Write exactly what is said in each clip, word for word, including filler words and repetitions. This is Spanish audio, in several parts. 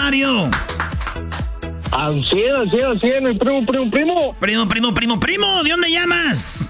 aniversario. Así es, así es, así es, mi primo, primo, primo. Primo, primo, primo, primo, ¿de dónde llamas?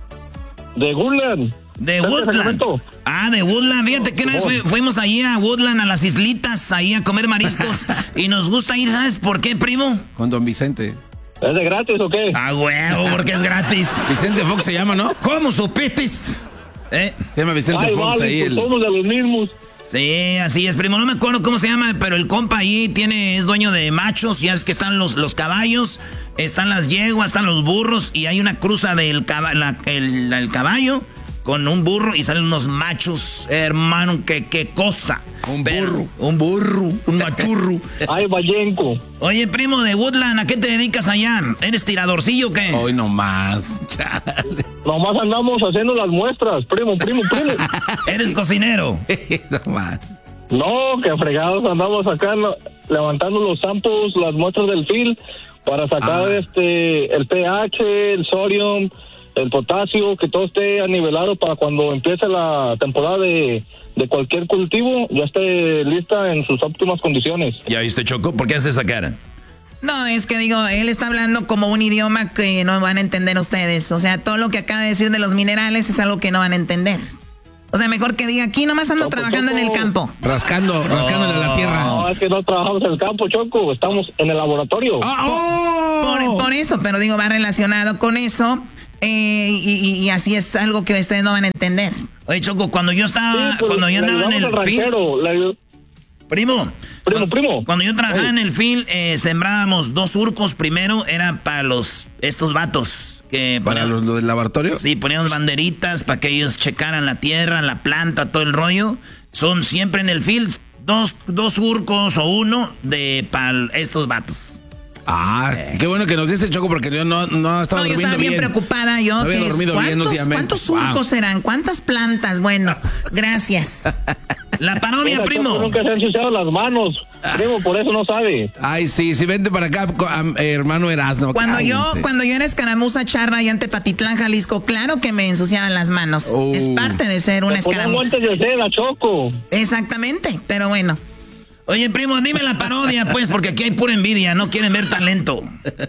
De Woodland. De Woodland. Ah, de Woodland. Fíjate que una vez fu- fuimos ahí a Woodland, a las islitas, ahí a comer mariscos. Y nos gusta ir, ¿sabes por qué, primo? Con don Vicente. ¿Es de gratis o qué? Ah, huevo, porque es gratis. Vicente Fox se llama, ¿no? ¿Cómo supites? ¿Eh? Se llama Vicente Ay, Fox vale, ahí. pues El... somos de los mismos. Sí, así es, primo. No me acuerdo cómo se llama, pero el compa ahí tiene, es dueño de machos. Ya es que están los, los caballos, están las yeguas, están los burros. Y hay una cruza del caba- la- el, el caballo con un burro y salen unos machos, hermano, qué, qué cosa. Un Pero- burro. un burro, un machurro. Ay, Vallenco. Oye, primo de Woodland, ¿a qué te dedicas allá? ¿Eres tiradorcillo o qué? Hoy nomás. Chale. Nomás andamos haciendo las muestras, primo, primo, primo. ¿Eres cocinero? Nomás. No, que fregados andamos acá no, levantando los samples, las muestras del fil para sacar Ah. este el pH, el sodium, el potasio, que todo esté anivelado para cuando empiece la temporada de, de cualquier cultivo ya esté lista en sus óptimas condiciones. ¿Ya viste, Choco? ¿Por qué haces esa cara? No, es que digo, él está hablando como un idioma que no van a entender ustedes. O sea, todo lo que acaba de decir de los minerales es algo que no van a entender. O sea, mejor que diga, aquí nomás ando No, pues, trabajando en el Choco. campo. Rascando, rascándole a la tierra. No, es que no trabajamos en el campo, Choco, estamos en el laboratorio. ¡Ah, oh! Por, por eso, pero digo, va relacionado con eso. eh, y, y- y así es algo que ustedes no van a entender. Oye, Choco, cuando yo estaba, Sí, pues, cuando yo le andaba en el ayudamos al field, ranchero, le ayu- primo, Primo, cuando, primo. cuando yo trabajaba Ey. en el field, eh, sembrábamos dos surcos. Primero era para los estos vatos que ¿Para ponían- los, lo del laboratorio? sí, poníamos banderitas para que ellos checaran la tierra, la planta, todo el rollo. Son siempre en el field dos, dos surcos o uno de para estos vatos. Ah, qué bueno que nos dice Choco porque yo no, no estaba No, yo durmiendo estaba bien, bien. preocupada. Yo, No había ¿qué es? dormido bien ¿Cuántos, últimamente. ¿Cuántos surcos Wow. serán? ¿Cuántas plantas? Bueno, gracias. La parodia, Mira, primo. Choco nunca se han ensuciado las manos, primo, por eso no sabe. Ay, sí, sí, vente para acá, co- am- eh, hermano Erasmo. Cuando yo, cállense. cuando yo era escaramuza charra y ante Patitlán, Jalisco, claro que me ensuciaban las manos. Oh. Es parte de ser una Te ponían escaramuza. guantes de seda, Choco. Exactamente, pero bueno. Oye, primo, dime la parodia, pues, porque aquí hay pura envidia, no quieren ver talento.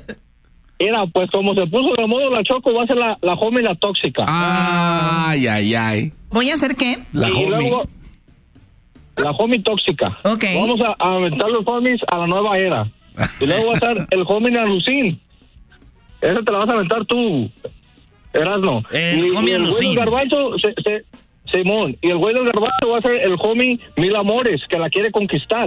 Era, pues como se puso de modo la Choco, va a ser la, la homie la tóxica. Ay, ay, ay. ¿Voy a hacer qué? La y homie. luego, la homie tóxica. Ok. Vamos a, a aventar los homies a la nueva era. Y luego va a estar el homie alucín. Ese te la vas a aventar tú, Erasno. El y, homie y el güey alucín. del garbanzo, se, se- Simón. Y el güey del garbanzo va a ser el homie Mil Amores, que la quiere conquistar.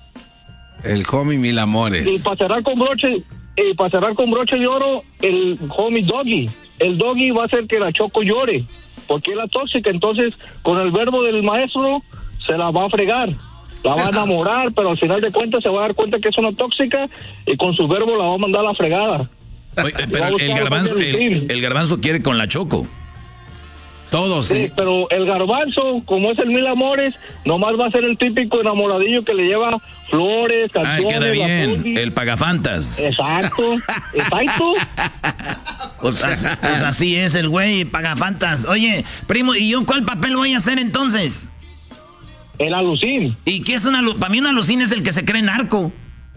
El homie Mil Amores. Y para cerrar con broche, y para cerrar con broche de oro, el homie Doggy. El Doggy va a hacer que la Choco llore, porque es la tóxica. Entonces, con el verbo del maestro, se la va a fregar. La va a enamorar, pero al final de cuentas se va a dar cuenta que es una tóxica y con su verbo la va a mandar a la fregada. Oye, pero el garbanzo, el, el garbanzo quiere con la Choco. Todos, Sí, sí. pero el garbanzo, como es el Mil Amores, nomás va a ser el típico enamoradillo que le lleva flores, Ah, canciones. queda bien. jacuzzi. El pagafantas. Exacto, exacto. Pues, as- pues así es el güey, pagafantas. Oye, primo, ¿y yo cuál papel voy a hacer entonces? El alucín. ¿Y qué es una alu- Para mí un alucín es el que se cree narco.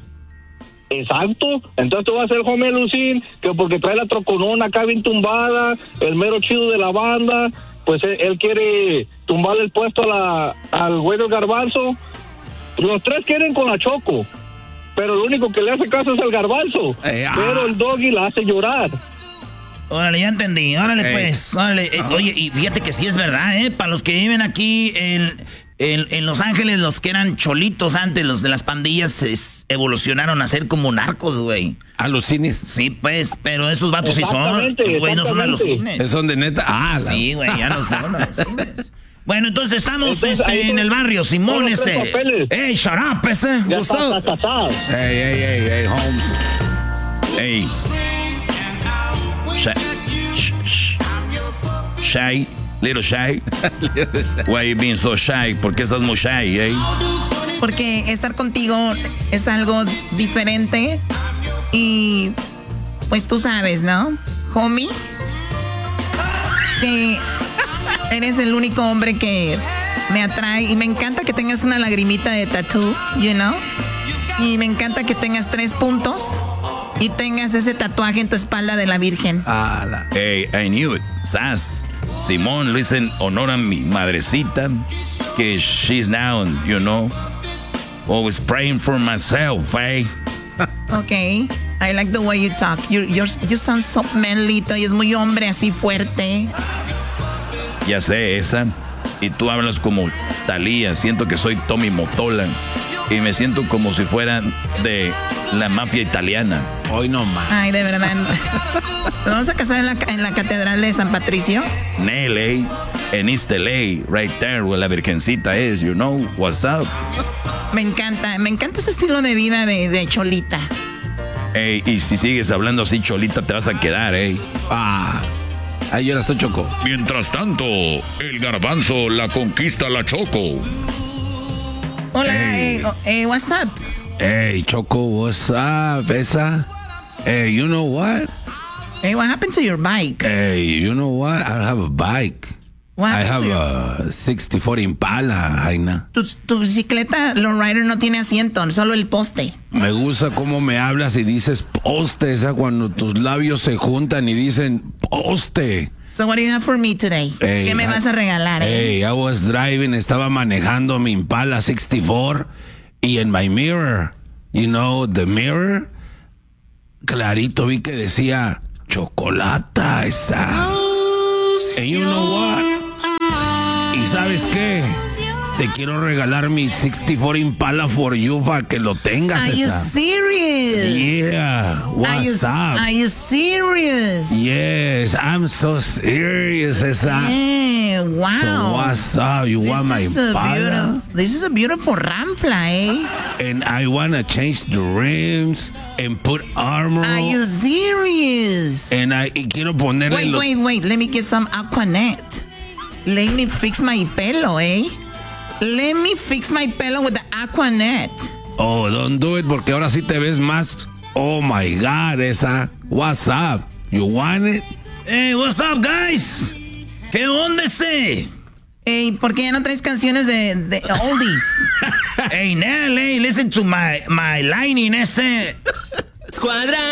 Exacto, entonces tú vas a ser homie Lucín, que porque trae la troconona acá bien tumbada, el mero chido de la banda, pues él, él quiere tumbarle el puesto a la, al güey del garbanzo. Los tres quieren con la Choco, pero lo único que le hace caso es el garbanzo, Eh, ah. pero el Doggy la hace llorar. Órale, ya entendí. Órale, Ey. pues. Órale. Eh, oye, y fíjate que sí es verdad, ¿eh? Para los que viven aquí en, en, en Los Ángeles, los que eran cholitos antes, los de las pandillas, es- evolucionaron a ser como narcos, güey. Alucines. Sí, pues, pero esos vatos sí son. Exactamente, Los güey no son exactamente. alucines. Son de neta. Ah, la- Sí, güey, ya no son alucines. Bueno, entonces estamos Entonces, este, ahí en son- el barrio, Simón son los ese. tres papeles. Ey, shut up, ese. Ya What's está, up? está casado. Ey, ey, ey, ey, Holmes. Ey. Shy. Shh, shh. Shy. Little shy. Why you being so shy? ¿Por qué estás muy shy, eh? Porque estar contigo es algo diferente y pues tú sabes, ¿no? Homie, que eres el único hombre que me atrae y me encanta que tengas una lagrimita de tattoo, you know? Y me encanta que tengas tres puntos y tengas ese tatuaje en tu espalda de la Virgen. Ah, la... Hey, I knew it. Sas. Simón, lo hice en honor a mi madrecita, que she's now, you know, always praying for myself, eh? Okay, I like the way you talk. You, you're, you sound so manlito y es muy hombre, así fuerte. Ya sé, esa. Y tú hablas como Thalía. Siento que soy Tommy Mottola. Y me siento como si fuera de la mafia italiana. Hoy no más. Ay, de verdad. ¿Nos vamos a casar en la, en la catedral de San Patricio? En L A, en East L A, right there, where la virgencita es, you know, what's up? Me encanta, me encanta ese estilo de vida de, de Cholita. Ey, y si sigues hablando así, Cholita, te vas a quedar, ey. Ah, ahí yo la estoy Choco. Mientras tanto, el garbanzo la conquista la Choco. Hola, eh, oh, eh, what's up? Hey, Choco, what's up, esa? Hey, you know what? Hey, what happened to your bike? Hey, you know what? I have a bike. What I happened have to your... a sixty-four Impala, Jaina. Tu, tu bicicleta lowrider no tiene asiento, solo el poste. Me gusta cómo me hablas y dices poste, esa cuando tus labios se juntan y dicen poste. So what do you have for me today? Hey, ¿Qué me vas a regalar? Hey, eh? I was driving, estaba manejando mi Impala sixty-four y en my mirror, you know, the mirror, clarito vi que decía chocolata esa. And you know what? ¿Y sabes qué? Te quiero regalar mi sixty-four Impala for you para que lo tengas. Are esa. you serious? Yeah. What's are you, up? Are you serious? Yes, I'm so serious, esa. Yeah, wow. So what's up? You this want my is a Impala? beautiful, This is a beautiful Ramfla, eh? And I want to change the rims and put armor. Are you serious? And I y quiero ponerle Wait, los... wait, wait. Let me get some Aquanet. Let me fix my pelo, eh? Let me fix my pelo with the Aquanet. Oh, don't do it porque ahora sí te ves más... Oh, my God, esa. What's up? You want it? Hey, what's up, guys? ¿Qué onda ese? Hey, ¿por qué ya no traes canciones de, de oldies? Hey, Nell, hey, listen to my, my lining ese. Escuadra.